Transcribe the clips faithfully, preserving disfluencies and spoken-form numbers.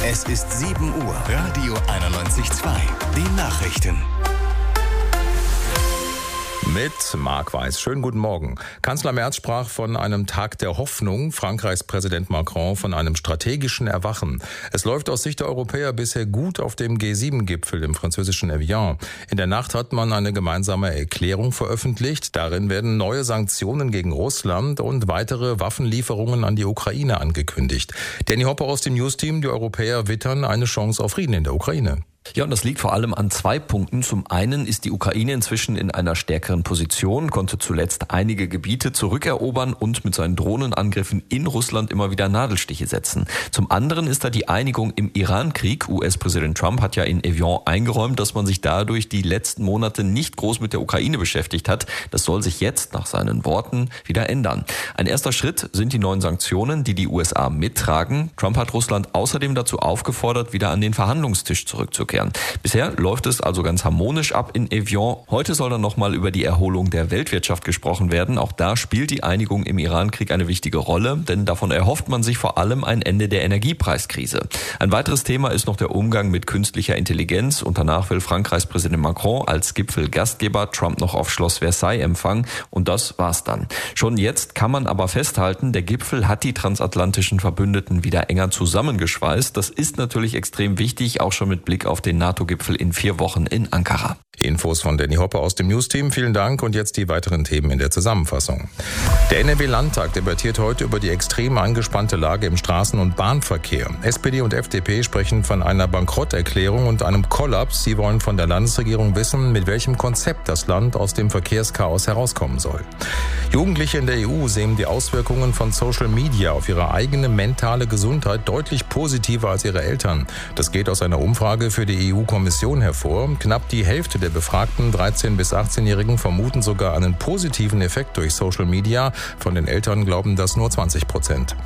Es ist sieben Uhr. Radio einundneunzig Komma zwei. Die Nachrichten. Mit Marc Weiß. Schönen guten Morgen. Kanzler Merz sprach von einem Tag der Hoffnung, Frankreichs Präsident Macron von einem strategischen Erwachen. Es läuft aus Sicht der Europäer bisher gut auf dem G sieben Gipfel im französischen Evian. In der Nacht hat man eine gemeinsame Erklärung veröffentlicht. Darin werden neue Sanktionen gegen Russland und weitere Waffenlieferungen an die Ukraine angekündigt. Danny Hopper aus dem News-Team, die Europäer wittern eine Chance auf Frieden in der Ukraine. Ja, und das liegt vor allem an zwei Punkten. Zum einen ist die Ukraine inzwischen in einer stärkeren Position, konnte zuletzt einige Gebiete zurückerobern und mit seinen Drohnenangriffen in Russland immer wieder Nadelstiche setzen. Zum anderen ist da die Einigung im Iran-Krieg. U S-Präsident Trump hat ja in Evian eingeräumt, dass man sich dadurch die letzten Monate nicht groß mit der Ukraine beschäftigt hat. Das soll sich jetzt nach seinen Worten wieder ändern. Ein erster Schritt sind die neuen Sanktionen, die die U S A mittragen. Trump hat Russland außerdem dazu aufgefordert, wieder an den Verhandlungstisch zurückzukehren. Bisher läuft es also ganz harmonisch ab in Evian. Heute soll dann nochmal über die Erholung der Weltwirtschaft gesprochen werden. Auch da spielt die Einigung im Iran-Krieg eine wichtige Rolle, denn davon erhofft man sich vor allem ein Ende der Energiepreiskrise. Ein weiteres Thema ist noch der Umgang mit künstlicher Intelligenz. Und danach will Frankreichs Präsident Macron als Gipfelgastgeber Trump noch auf Schloss Versailles empfangen. Und das war's dann. Schon jetzt kann man aber festhalten, der Gipfel hat die transatlantischen Verbündeten wieder enger zusammengeschweißt. Das ist natürlich extrem wichtig, auch schon mit Blick auf den NATO-Gipfel in vier Wochen in Ankara. Infos von Danny Hopper aus dem News-Team. Vielen Dank und jetzt die weiteren Themen in der Zusammenfassung. Der N R W-Landtag debattiert heute über die extrem angespannte Lage im Straßen- und Bahnverkehr. S P D und F D P sprechen von einer Bankrotterklärung und einem Kollaps. Sie wollen von der Landesregierung wissen, mit welchem Konzept das Land aus dem Verkehrschaos herauskommen soll. Jugendliche in der E U sehen die Auswirkungen von Social Media auf ihre eigene mentale Gesundheit deutlich positiver als ihre Eltern. Das geht aus einer Umfrage für die E U-Kommission hervor. Knapp die Hälfte der befragten dreizehn- bis achtzehnjährigen vermuten sogar einen positiven Effekt durch Social Media. Von den Eltern glauben das nur zwanzig Prozent.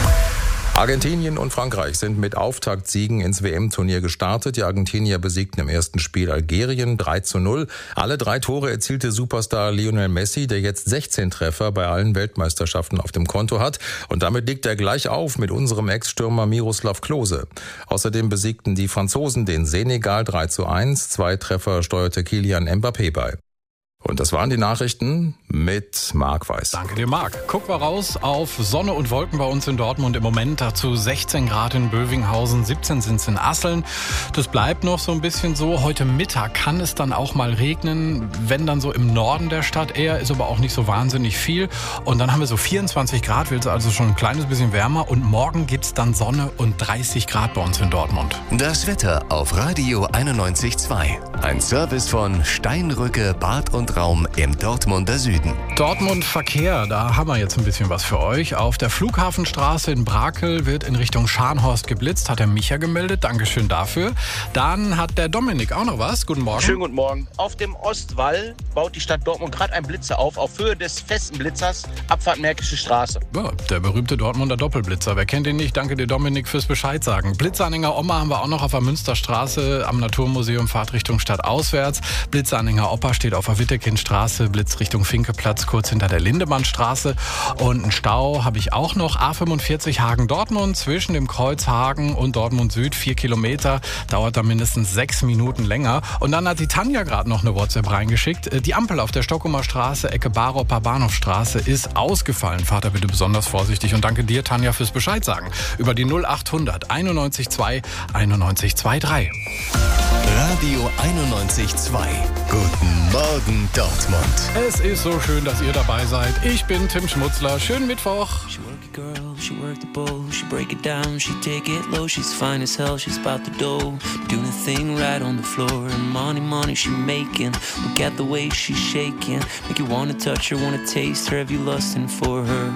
Argentinien und Frankreich sind mit Auftaktsiegen ins W M-Turnier gestartet. Die Argentinier besiegten im ersten Spiel Algerien drei zu null. Alle drei Tore erzielte Superstar Lionel Messi, der jetzt sechzehn Treffer bei allen Weltmeisterschaften auf dem Konto hat. Und damit liegt er gleich auf mit unserem Ex-Stürmer Miroslav Klose. Außerdem besiegten die Franzosen den Senegal drei zu eins. Zwei Treffer steuerte Kylian Mbappé bei. Und das waren die Nachrichten mit Marc Weiß. Danke dir, Marc. Gucken wir raus auf Sonne und Wolken bei uns in Dortmund im Moment. Dazu sechzehn Grad in Bövinghausen, siebzehn sind es in Asseln. Das bleibt noch so ein bisschen so. Heute Mittag kann es dann auch mal regnen, wenn dann so im Norden der Stadt eher, ist aber auch nicht so wahnsinnig viel. Und dann haben wir so vierundzwanzig Grad, wird es also schon ein kleines bisschen wärmer. Und morgen gibt es dann Sonne und dreißig Grad bei uns in Dortmund. Das Wetter auf Radio einundneunzig Komma zwei. Ein Service von Steinrücke Bad und Raum im Dortmunder Süden. Dortmund Verkehr, da haben wir jetzt ein bisschen was für euch. Auf der Flughafenstraße in Brakel wird in Richtung Scharnhorst geblitzt, hat der Micha gemeldet. Dankeschön dafür. Dann hat der Dominik auch noch was. Guten Morgen. Schönen guten Morgen. Auf dem Ostwall baut die Stadt Dortmund gerade einen Blitzer auf, auf Höhe des festen Blitzers, Abfahrt Märkische Straße. Ja, der berühmte Dortmunder Doppelblitzer. Wer kennt ihn nicht? Danke dir, Dominik, fürs Bescheid sagen. Blitzanhänger Oma haben wir auch noch auf der Münsterstraße am Naturmuseum, Fahrt Richtung Stadt auswärts. Blitzanhänger Opa steht auf der Wittekindstraße, Blitz Richtung Finkeplatz, kurz hinter der Lindemannstraße. Und einen Stau habe ich auch noch. A fünfundvierzig Hagen-Dortmund zwischen dem Kreuz Hagen und Dortmund Süd. Vier Kilometer. Dauert da mindestens sechs Minuten länger. Und dann hat die Tanja gerade noch eine WhatsApp reingeschickt. Die Ampel auf der Stockumer Straße, Ecke Baroper Bahnhofstraße, ist ausgefallen. Fahrt da bitte besonders vorsichtig. Und danke dir, Tanja, fürs Bescheid sagen. Über die null achthundert einundneunzig zwei einundneunzig drei. Radio einundneunzig Komma zwei. Guten Morgen, Dortmund. Es ist so schön, dass ihr dabei seid. Ich bin Tim Schmutzler. Schönen Mittwoch. She work it, girl, she work the bowl, she break it down, she take it low, she's fine as hell, she's about the dough, doing the thing right on the floor, and money, money she making, look at the way she's shaking, make you wanna touch her, wanna taste her, have you lusting for her,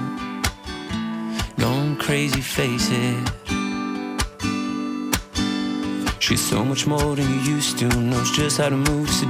going crazy, face it. She's so much more than you used to, knows just how to move.